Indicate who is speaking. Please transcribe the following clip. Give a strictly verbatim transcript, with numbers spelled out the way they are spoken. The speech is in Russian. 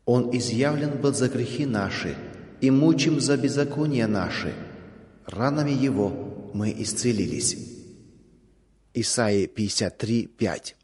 Speaker 1: Он изъявлен был за грехи наши и мучим за беззакония наши. Ранами Его мы исцелились». Исайя пятьдесят три, пять.